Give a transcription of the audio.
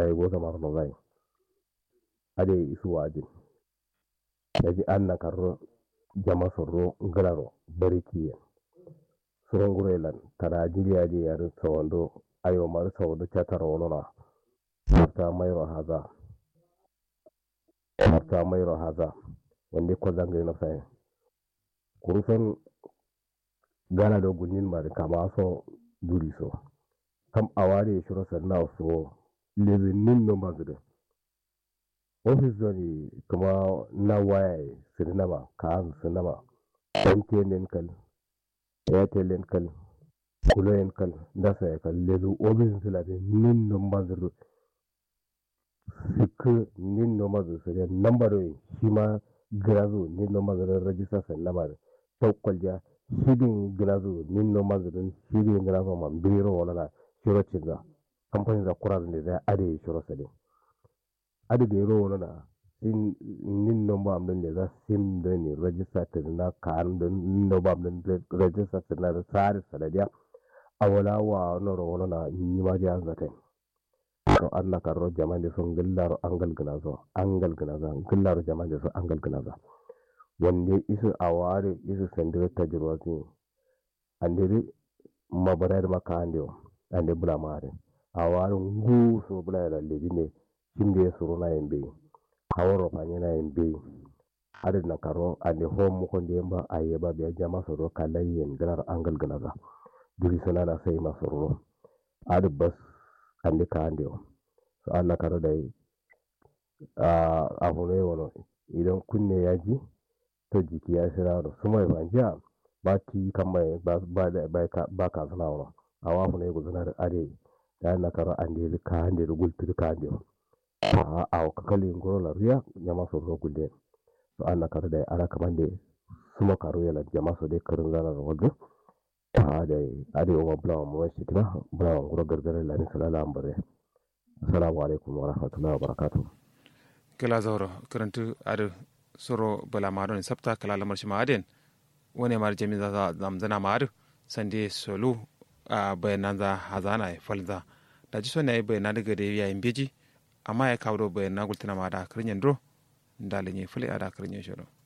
sai go samar no zai ade isu wajin daji anna karro jama sorro ngalaro bariki surongurelan tara jiriyaji yar sawando ayo mar sawando chataro wonona marta mayro haza wande ko zangai na sai kurusan gana do gunnin mari kama so duri so kam aware shiro sanna so lebe ninno magde office zoni kuma na waya sirnama kan sinama tantenen kal airtelen kal kuloyen kal ndasa kal lebe office zilade ninno magde sikku ninno magde sire number shima grazu ninno magde register sanama tokkolja shidin grazu ninno magde shidin grazu man biro wala shiro cinza kamfani za kurar ne zai ade shiro sade ade da yaro wani na sin nin nomba amdan da za sim da ne register ta na kan da nomba amdan register ta na tsari sadadiya a wala wa noro wani na yi ma jiya zata to an na karo jama'a da sun gillaro angal ginazo gillaro jama'a da sun angal ginazo wanda isu aware isu sandira ta jirwati andiri mabarar makande ande bula mare aware ngu so bula da lebine shinde suruna yembe hawro fanyana yembe adad na karo ande hom ko ndemba ayeba be jama soro kalayen ganar angal ganaza duri sonana sai masoro adad bas ande ka ande so Allah karo dai a hore wono idan kunne yaji to jiki ya siraro sumai banja ba ti kamai ba ka sana wono awa fu ne guzanar ade da na karo ande ka ande gultu ka ande a kakali ngoro la riya nyama so rogude so Allah kar da ala kamande suma karo yala jama so de karin zana rogude ade o bla mo sitina bla ngoro gargare la ni salala ambare assalamu alaikum wa rahmatullahi wa barakatuh kala zoro karantu ade soro bala madon sabta kala lamar shi maden wone mar jami za zamzana madu sande solu bayanan za hazana falza da ji so ne bayanan daga da yayin beji amma ya kawo bayan na gultuna ma da karin yandro da lenye fule a da karin yashiro